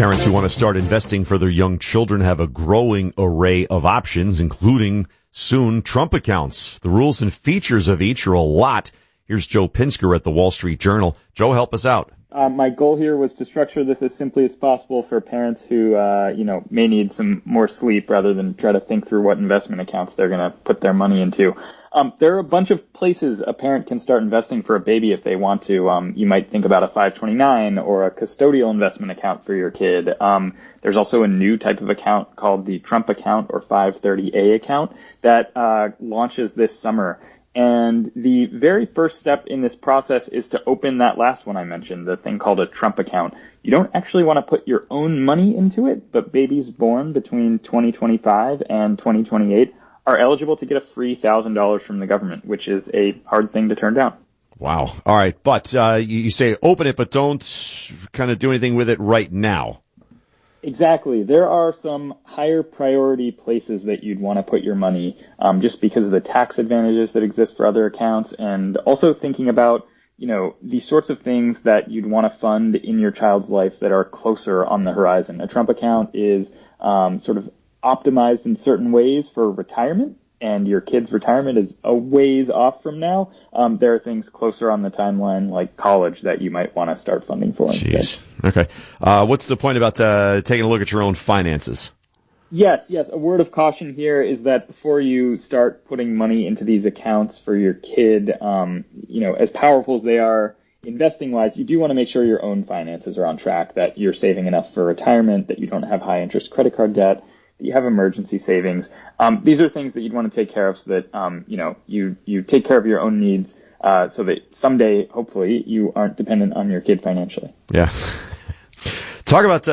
Parents who want to start investing for their young children have a growing array of options, including soon Trump accounts. The rules and features of each are a lot. Here's Joe Pinsker at the Wall Street Journal. Joe, help us out. My goal here was to structure this as simply as possible for parents who, may need some more sleep rather than try to think through what investment accounts they're going to put their money into. There are a bunch of places a parent can start investing for a baby if they want to. You might think about a 529 or a custodial investment account for your kid. There's also a new type of account called the Trump account or 530A account that launches this summer. And the very first step in this process is to open that last one I mentioned, the thing called a Trump account. You don't actually want to put your own money into it, but babies born between 2025 and 2028 are eligible to get a free $1,000 from the government, which is a hard thing to turn down. Wow. All right. But you say open it, but don't kind of do anything with it right now. Exactly. There are some higher priority places that you'd want to put your money just because of the tax advantages that exist for other accounts, and also thinking about, the sorts of things that you'd want to fund in your child's life that are closer on the horizon. A Trump account is sort of optimized in certain ways for retirement, and your kid's retirement is a ways off from now. There are things closer on the timeline, like college, that you might want to start funding for instead. Jeez. Okay. What's the point about taking a look at your own finances? Yes. A word of caution here is that before you start putting money into these accounts for your kid, as powerful as they are investing-wise, you do want to make sure your own finances are on track, that you're saving enough for retirement, that you don't have high-interest credit card debt, that you have emergency savings. These are things that you'd want to take care of so that, you take care of your own needs so that someday, hopefully, you aren't dependent on your kid financially. Yeah. Talk about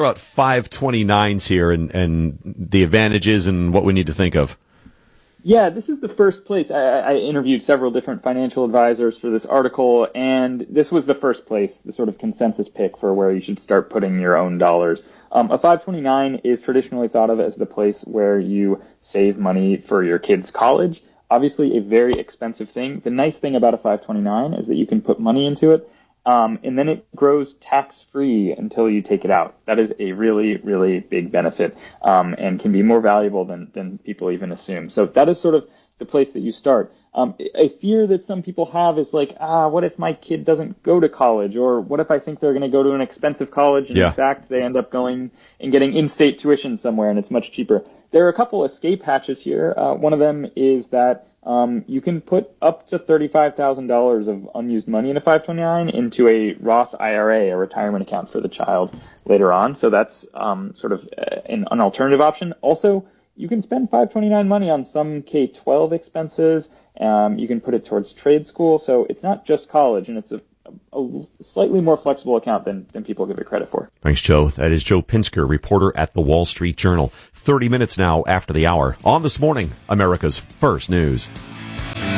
529s here and the advantages and what we need to think of. Yeah, this is the first place. I interviewed several different financial advisors for this article, and this was the first place, the sort of consensus pick for where you should start putting your own dollars. A 529 is traditionally thought of as the place where you save money for your kid's college. Obviously, a very expensive thing. The nice thing about a 529 is that you can put money into it, and then it grows tax-free until you take it out. That is a really, really big benefit, and can be more valuable than people even assume. So that is sort of the place that you start. A fear that some people have is like, what if my kid doesn't go to college? Or what if I think they're going to go to an expensive college and in fact they end up going and getting in-state tuition somewhere and it's much cheaper? There are a couple escape hatches here. One of them is that you can put up to $35,000 of unused money in a 529 into a Roth IRA, a retirement account for the child later on. So that's sort of an alternative option. Also, you can spend 529 money on some K-12 expenses. You can put it towards trade school. So it's not just college, and it's a slightly more flexible account than people give it credit for. Thanks, Joe. That is Joe Pinsker, reporter at the Wall Street Journal. 30 minutes now after the hour on This Morning, America's First News.